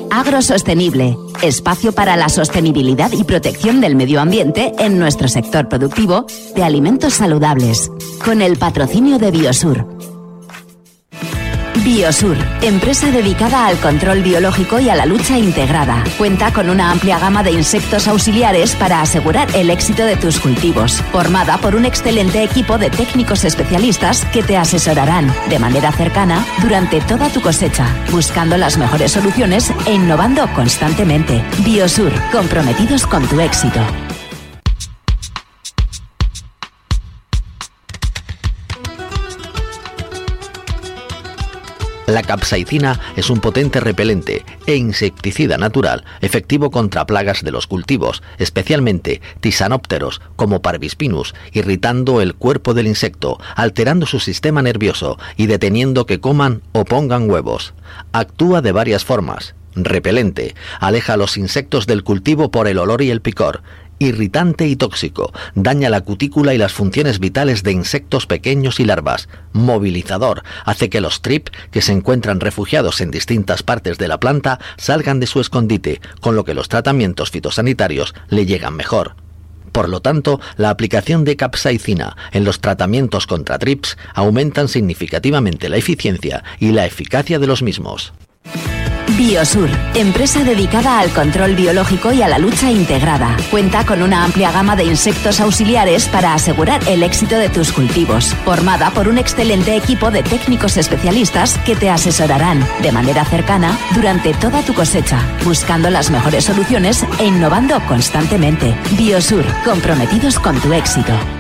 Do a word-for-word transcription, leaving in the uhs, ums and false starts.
Agrosostenible, espacio para la sostenibilidad y protección del medio ambiente en nuestro sector productivo de alimentos saludables, con el patrocinio de Biosur. Biosur, empresa dedicada al control biológico y a la lucha integrada. Cuenta con una amplia gama de insectos auxiliares para asegurar el éxito de tus cultivos. Formada por un excelente equipo de técnicos especialistas que te asesorarán de manera cercana durante toda tu cosecha, buscando las mejores soluciones e innovando constantemente. Biosur, comprometidos con tu éxito. La capsaicina es un potente repelente e insecticida natural efectivo contra plagas de los cultivos, especialmente tisanópteros como Parvispinus, irritando el cuerpo del insecto, alterando su sistema nervioso y deteniendo que coman o pongan huevos. Actúa de varias formas. Repelente, aleja a los insectos del cultivo por el olor y el picor. Irritante y tóxico, daña la cutícula y las funciones vitales de insectos pequeños y larvas. Movilizador, hace que los trip, que se encuentran refugiados en distintas partes de la planta, salgan de su escondite, con lo que los tratamientos fitosanitarios le llegan mejor. Por lo tanto, la aplicación de capsaicina en los tratamientos contra trips aumentan significativamente la eficiencia y la eficacia de los mismos. Biosur, empresa dedicada al control biológico y a la lucha integrada. Cuenta con una amplia gama de insectos auxiliares para asegurar el éxito de tus cultivos. Formada por un excelente equipo de técnicos especialistas que te asesorarán de manera cercana durante toda tu cosecha, buscando las mejores soluciones e innovando constantemente. Biosur, comprometidos con tu éxito.